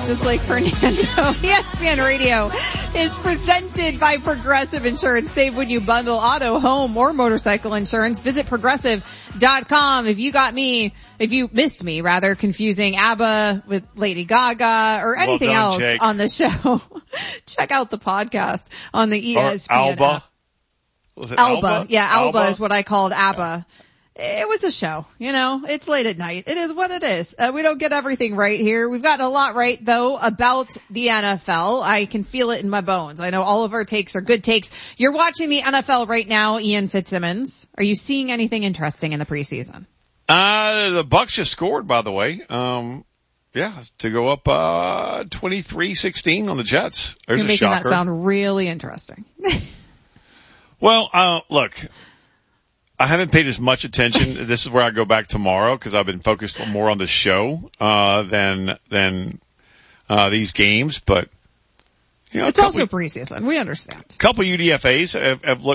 just like Fernando. ESPN Radio is presented by Progressive Insurance. Save when you bundle auto, home, or motorcycle insurance. Visit Progressive.com. If you missed me, confusing ABBA with Lady Gaga or anything else Jake. on the show, check out the podcast on the ESPN Alba. app. Was it Alba. Yeah, Alba is what I called ABBA. Yeah. It was a show, it's late at night. It is what it is. We don't get everything right here. We've gotten a lot right though about the NFL. I can feel it in my bones. I know all of our takes are good takes. You're watching the NFL right now, Ian Fitzsimmons. Are you seeing anything interesting in the preseason? The Bucs just scored, by the way. To go up, 23-16 on the Jets. There's You're a making shocker. that sound really interesting. Well, look, I haven't paid as much attention. This is where I go back tomorrow because I've been focused more on the show, than these games, but, it's also preseason. We understand. A couple UDFAs have looked